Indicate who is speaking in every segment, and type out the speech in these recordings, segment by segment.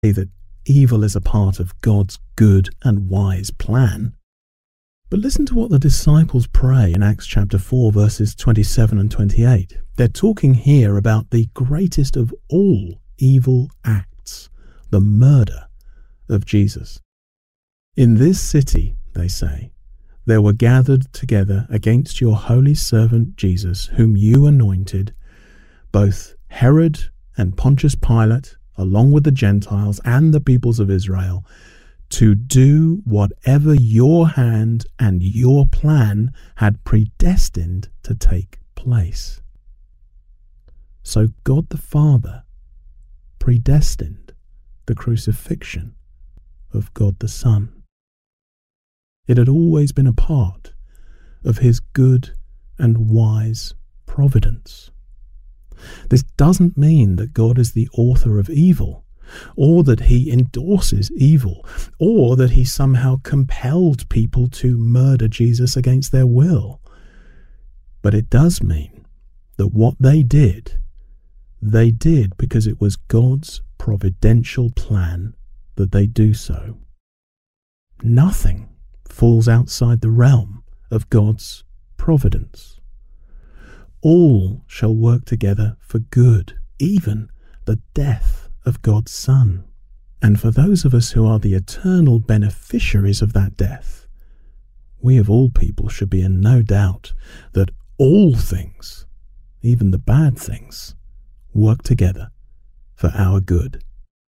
Speaker 1: that evil is a part of God's good and wise plan. But listen to what the disciples pray in Acts chapter 4, verses 27 and 28. They're talking here about the greatest of all evil acts, the murder of Jesus. In this city, they say, there were gathered together against your holy servant Jesus, whom you anointed, both Herod and Pontius Pilate, along with the Gentiles and the peoples of Israel, to do whatever your hand and your plan had predestined to take place. So God the Father predestined the crucifixion of God the Son. It had always been a part of his good and wise providence. This doesn't mean that God is the author of evil, or that he endorses evil, or that he somehow compelled people to murder Jesus against their will. But it does mean that what they did because it was God's providential plan that they do so. Nothing falls outside the realm of God's providence. All shall work together for good, even the death of God's Son. And for those of us who are the eternal beneficiaries of that death, we of all people should be in no doubt that all things, even the bad things, work together for our good.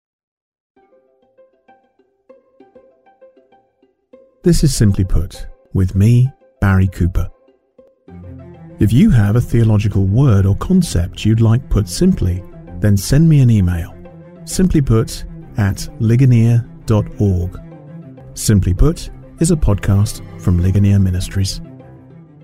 Speaker 1: This is Simply Put, with me, Barry Cooper. If you have a theological word or concept you'd like put simply, then send me an email, simplyput@ligonier.org. Simply Put is a podcast from Ligonier Ministries.